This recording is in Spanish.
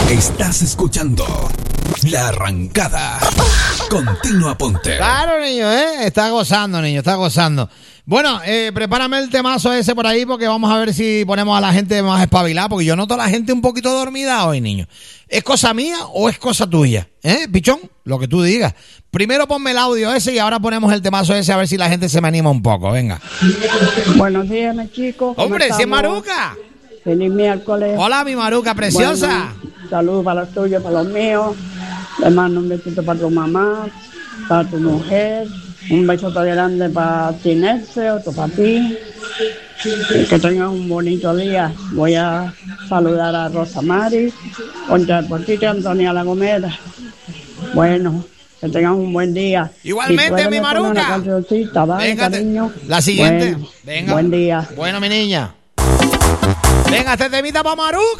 Estás escuchando La Arrancada. Continua Ponte. Claro, niño, está gozando, niño, está gozando. Bueno, prepárame el temazo ese por ahí porque vamos a ver si ponemos a la gente más espabilada, porque yo noto a la gente un poquito dormida hoy, niño. ¿Es cosa mía o es cosa tuya? Pichón, lo que tú digas. Primero ponme el audio ese y ahora ponemos el temazo ese a ver si la gente se me anima un poco, venga. Buenos días, mi chico. Hombre, si es Maruca. Feliz miércoles. Hola, mi Maruca preciosa. Bueno, saludos para los tuyos, para los míos. Le mando un besito para tu mamá, para tu mujer. Un beso tan grande para ti, Nelce, otro para ti. Que tengas un bonito día. Voy a saludar a Rosa Mari, contra el Portito Antonia La Gomera. Bueno, que tengas un buen día. Igualmente, mi Maruca. Vale, cariño. La siguiente. Bueno, venga. Buen día. Bueno, mi niña. Venga, este temita para Maruca.